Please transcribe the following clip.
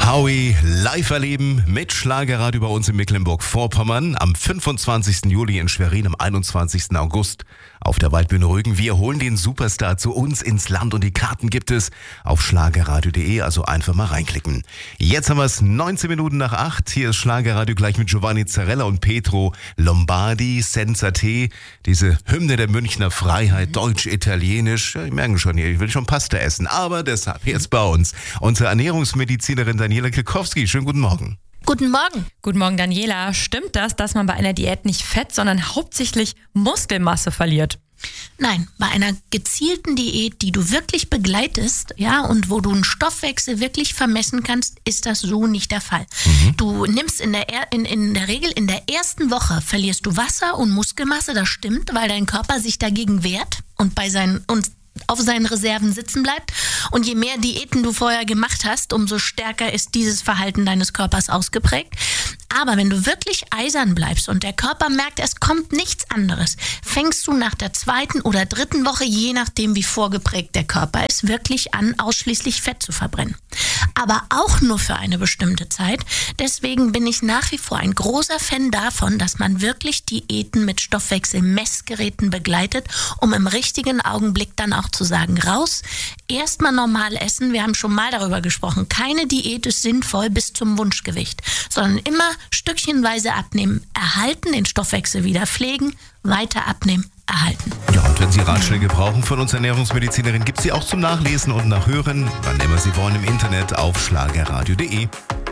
Howie live erleben mit Schlagerradio bei uns in Mecklenburg-Vorpommern am 25. Juli in Schwerin, am 21. August auf der Waldbühne Rügen. Wir holen den Superstar zu uns ins Land und die Karten gibt es auf schlagerradio.de, also einfach mal reinklicken. Jetzt haben wir es 19 Minuten nach 8. Hier ist Schlagerradio gleich mit Giovanni Zarella und Pietro Lombardi, Senza Te, diese Hymne der Münchner Freiheit, deutsch-italienisch. Ja, ich merke schon hier, ich will schon Pasta essen, aber deshalb jetzt bei uns unsere Ernährungsmedizinerin Daniela Klikowski. Schönen guten Morgen. Guten Morgen. Guten Morgen, Daniela. Stimmt das, dass man bei einer Diät nicht Fett, sondern hauptsächlich Muskelmasse verliert? Nein, bei einer gezielten Diät, die du wirklich begleitest, ja, und wo du einen Stoffwechsel wirklich vermessen kannst, ist das so nicht der Fall. Du nimmst in der Regel in der ersten Woche verlierst du Wasser und Muskelmasse, das stimmt, weil dein Körper sich dagegen wehrt und auf seinen Reserven sitzen bleibt. Und je mehr Diäten du vorher gemacht hast, umso stärker ist dieses Verhalten deines Körpers ausgeprägt. Aber wenn du wirklich eisern bleibst und der Körper merkt, es kommt nichts anderes, fängst du nach der zweiten oder dritten Woche, je nachdem wie vorgeprägt der Körper ist, wirklich an, ausschließlich Fett zu verbrennen. Aber auch nur für eine bestimmte Zeit. Deswegen bin ich nach wie vor ein großer Fan davon, dass man wirklich Diäten mit Stoffwechselmessgeräten begleitet, um im richtigen Augenblick dann auch zu sagen, raus, erstmal normal essen. Wir haben schon mal darüber gesprochen. Keine Diät ist sinnvoll bis zum Wunschgewicht, sondern immer stückchenweise abnehmen, erhalten, den Stoffwechsel wieder pflegen, weiter abnehmen, erhalten. Ja, und wenn Sie Ratschläge brauchen von uns Ernährungsmedizinerin, gibt es sie auch zum Nachlesen und Nachhören, wann immer Sie wollen, im Internet auf schlagerradio.de.